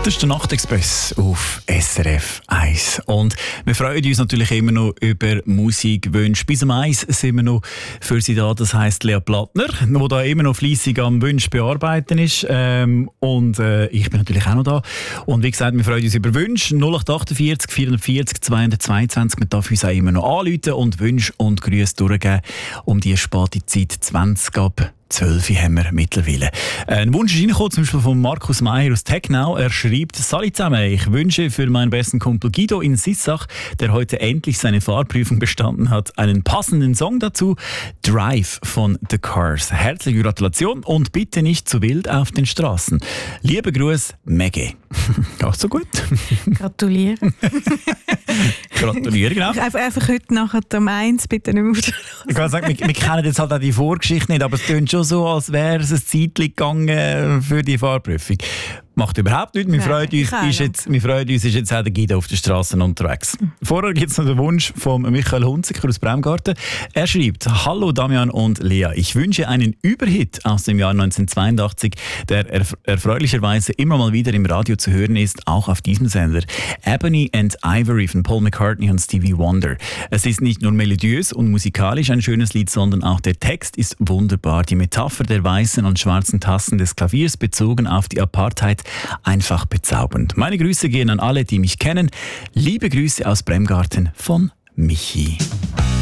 Das ist der Nachtexpress auf SRF 1. Und wir freuen uns natürlich immer noch über Musikwünsche. Bis um 1 sind wir noch für Sie da. Das heisst Lea Plattner, der da immer noch fleissig am Wunsch bearbeiten ist. Ich bin natürlich auch noch da. Und wie gesagt, wir freuen uns über Wünsche. 0848 440 222. Man darf uns auch immer noch anrufen und Wünsche und Grüße durchgeben. Um die späte Zeit 20 ab 12 haben wir mittlerweile. Ein Wunsch ist reingekommen, zum Beispiel von Markus Meyer aus Technau. Er schreibt: Salut zusammen, ich wünsche für meinen besten Kumpel Guido in Sissach, der heute endlich seine Fahrprüfung bestanden hat, einen passenden Song dazu. Drive von The Cars. Herzliche Gratulation und bitte nicht zu wild auf den Straßen. Liebe Gruß, Maggie. Geht so gut? Gratulieren. Gratulieren, genau. Einfach heute nachher um 1 bitte nicht mehr auf der Straße. Ich kann sagen, wir kennen jetzt halt auch die Vorgeschichte nicht, aber es klingt schon so, als wäre es ein Zeitchen gegangen für die Fahrprüfung. Macht überhaupt nichts. Wir freuen uns, ist jetzt auch der Guido auf den Straßen unterwegs. Vorher gibt es noch den Wunsch von Michael Hunziker aus Bremgarten. Er schreibt: Hallo Damian und Lea, ich wünsche einen Überhit aus dem Jahr 1982, der erfreulicherweise immer mal wieder im Radio zu hören ist, auch auf diesem Sender. Ebony and Ivory von Paul McCartney und Stevie Wonder. Es ist nicht nur melodiös und musikalisch ein schönes Lied, sondern auch der Text ist wunderbar. Die Metapher der weißen und schwarzen Tasten des Klaviers bezogen auf die Apartheid, einfach bezaubernd. Meine Grüße gehen an alle, die mich kennen. Liebe Grüße aus Bremgarten von Michi.